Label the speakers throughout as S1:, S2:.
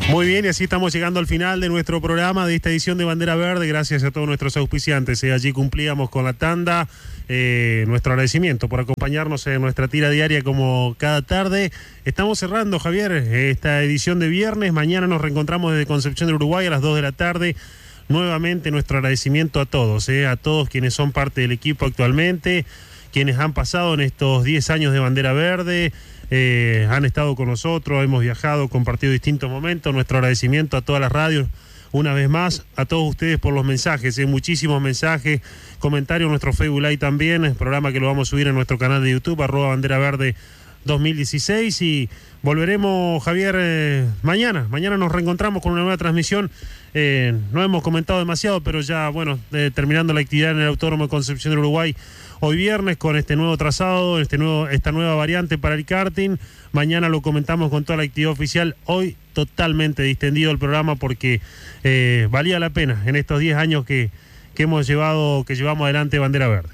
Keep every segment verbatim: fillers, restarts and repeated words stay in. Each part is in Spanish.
S1: Muy bien, y así estamos llegando al final de nuestro programa de esta edición de Bandera Verde. Gracias a todos nuestros auspiciantes. Eh, allí cumplíamos con la tanda. Eh, nuestro agradecimiento por acompañarnos en nuestra tira diaria como cada tarde. Estamos cerrando, Javier, esta edición de viernes. Mañana nos reencontramos desde Concepción del Uruguay a las dos de la tarde. Nuevamente nuestro agradecimiento a todos, eh, a todos quienes son parte del equipo actualmente, quienes han pasado en estos diez años de Bandera Verde. Eh, han estado con nosotros, hemos viajado, compartido distintos momentos. Nuestro agradecimiento a todas las radios, una vez más, a todos ustedes por los mensajes, eh, muchísimos mensajes, comentarios en nuestro Facebook Live también, el programa que lo vamos a subir en nuestro canal de YouTube, arroba Bandera Verde dos mil dieciséis, y volveremos, Javier, eh, mañana, mañana nos reencontramos con una nueva transmisión. Eh, no hemos comentado demasiado, pero ya, bueno, eh, terminando la actividad en el Autódromo de Concepción del Uruguay, hoy viernes con este nuevo trazado, este nuevo, esta nueva variante para el karting. Mañana lo comentamos con toda la actividad oficial. Hoy totalmente distendido el programa porque eh, valía la pena en estos diez años que, que hemos llevado, que llevamos adelante Bandera Verde.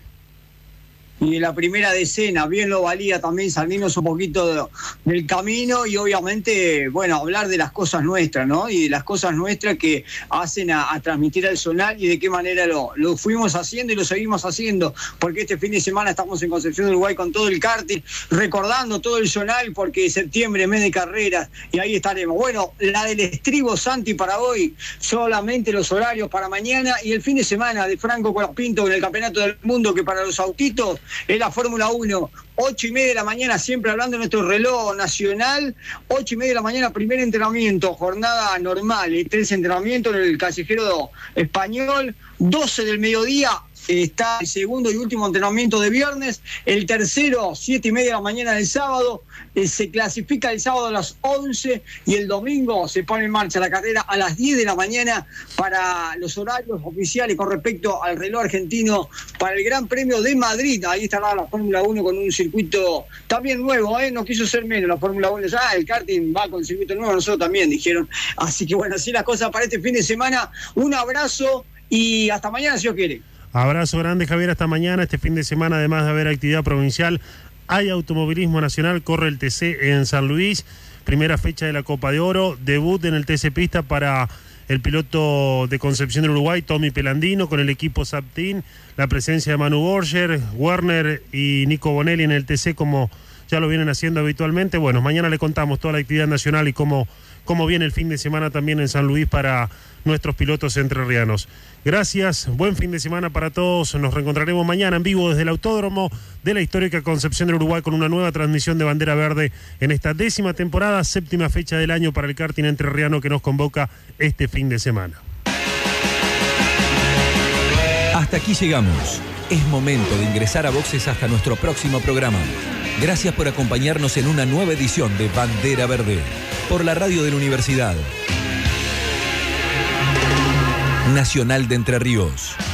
S2: Y en la primera decena, bien lo valía también salirnos un poquito de, del camino y obviamente, bueno, hablar de las cosas nuestras, ¿no? Y de las cosas nuestras que hacen a, a transmitir al zonal y de qué manera lo, lo fuimos haciendo y lo seguimos haciendo, porque este fin de semana estamos en Concepción del Uruguay con todo el karting, recordando todo el zonal porque septiembre, mes de carreras, y ahí estaremos. Bueno, la del estribo, Santi, para hoy, solamente los horarios para mañana, y el fin de semana de Franco Colapinto en el Campeonato del Mundo, que para los autitos es la Fórmula uno, ocho y media de la mañana, siempre hablando de nuestro reloj nacional, ocho y media de la mañana, primer entrenamiento, jornada normal, eh, tres entrenamientos en el Callejero Español, doce del mediodía, está el segundo y último entrenamiento de viernes, el tercero, siete y media de la mañana del sábado, eh, se clasifica el sábado a las once y el domingo se pone en marcha la carrera a las diez de la mañana para los horarios oficiales con respecto al reloj argentino para el Gran Premio de Madrid. Ahí estará la Fórmula uno con un circuito también nuevo, ¿eh? No quiso ser menos la Fórmula uno, ya el karting va con circuito nuevo, nosotros también dijeron. Así que bueno, así las cosas para este fin de semana. Un abrazo y hasta mañana si Dios quiere.
S1: Abrazo grande, Javier, hasta mañana. Este fin de semana, además de haber actividad provincial, hay automovilismo nacional, corre el T C en San Luis, primera fecha de la Copa de Oro, debut en el T C Pista para el piloto de Concepción del Uruguay, Tommy Pelandino, con el equipo Saptin, la presencia de Manu Borger, Werner y Nico Bonelli en el T C como ya lo vienen haciendo habitualmente. Bueno, mañana le contamos toda la actividad nacional y cómo, cómo viene el fin de semana también en San Luis para nuestros pilotos entrerrianos. Gracias, buen fin de semana para todos. Nos reencontraremos mañana en vivo desde el Autódromo de la histórica Concepción del Uruguay con una nueva transmisión de Bandera Verde en esta décima temporada, séptima fecha del año para el karting entrerriano que nos convoca este fin de semana.
S3: Hasta aquí llegamos. Es momento de ingresar a boxes hasta nuestro próximo programa. Gracias por acompañarnos en una nueva edición de Bandera Verde por la radio de la Universidad Nacional de Entre Ríos.